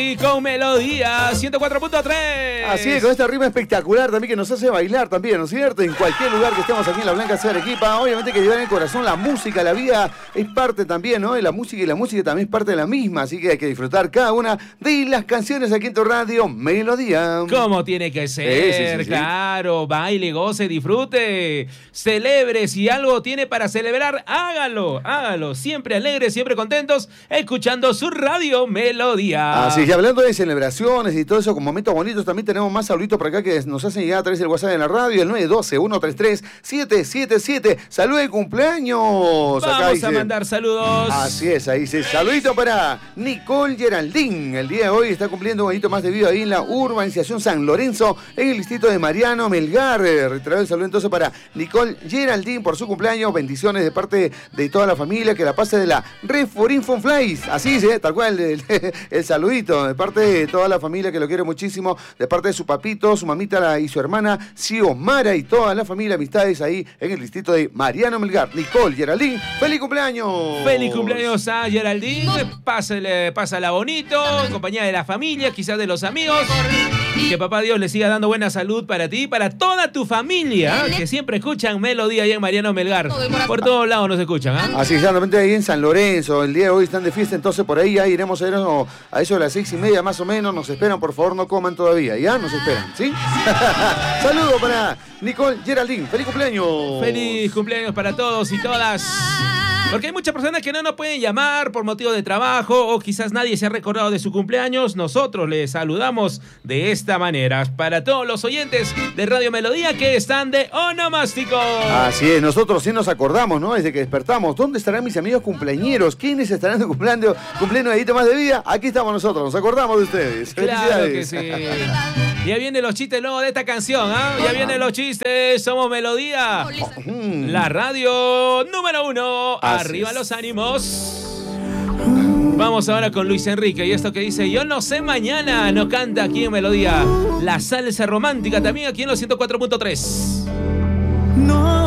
Y con Melodía 104.3. Así es, con esta rima espectacular también que nos hace bailar también, ¿no es cierto? En cualquier lugar que estemos aquí en la Blanca Sea Arequipa, obviamente que llevar en el corazón la música, la vida es parte también, ¿no? Y la música también es parte de la misma, así que hay que disfrutar cada una de las canciones aquí en tu radio Melodía. Como tiene que ser, claro, baile, goce, disfrute, celebre, si algo tiene para celebrar, hágalo, siempre alegres, siempre contentos, escuchando su radio Melodía. Así es. Y hablando de celebraciones y todo eso, con momentos bonitos, también tenemos más saluditos por acá que nos hacen llegar a través del WhatsApp en la radio, el 912-133-777. ¡Salud de cumpleaños! Vamos a mandar saludos. Así es, ahí sí. Saludito para Nicole Geraldine. El día de hoy está cumpliendo un añito más de vida ahí en la urbanización San Lorenzo, en el distrito de Mariano Melgar. Retraigo el saludo entonces para Nicole Geraldine por su cumpleaños. Bendiciones de parte de toda la familia. Que la pase de la Reforinfo Flies. Así es, tal cual el saludito. De parte de toda la familia que lo quiere muchísimo, de parte de su papito, su mamita y su hermana Xiomara y toda la familia, amistades ahí en el distrito de Mariano Melgar. Nicole Geraldine, ¡feliz cumpleaños! ¡Feliz cumpleaños a Geraldine! Pásala bonito, en compañía de la familia, quizás de los amigos. Que papá Dios le siga dando buena salud para ti y para toda tu familia, que siempre escuchan Melodía allá en Mariano Melgar. Por todos lados nos escuchan, ¿ah? Así es, exactamente, ahí en San Lorenzo. El día de hoy están de fiesta, entonces por ahí ya iremos a eso de las 6:30 más o menos. Nos esperan, por favor, no coman todavía. ¿Ya? Nos esperan, ¿sí? Saludos para Nicole Geraldine. ¡Feliz cumpleaños! ¡Feliz cumpleaños para todos y todas! Porque hay muchas personas que no nos pueden llamar por motivo de trabajo o quizás nadie se ha recordado de su cumpleaños. Nosotros les saludamos de esta manera. Para todos los oyentes de Radio Melodía que están de onomástico. Así es, nosotros sí nos acordamos, ¿no? Desde que despertamos. ¿Dónde estarán mis amigos cumpleañeros? ¿Quiénes estarán cumpliendo un dedito más de vida? Aquí estamos nosotros, nos acordamos de ustedes. Claro que sí. Ya vienen los chistes luego de esta canción, ¿ah? Ya vienen los chistes, somos Melodía. La radio número 1. Arriba los ánimos. Vamos ahora con Luis Enrique y esto que dice Yo no sé mañana, nos canta aquí en Melodía. La salsa romántica también aquí en los 104.3. No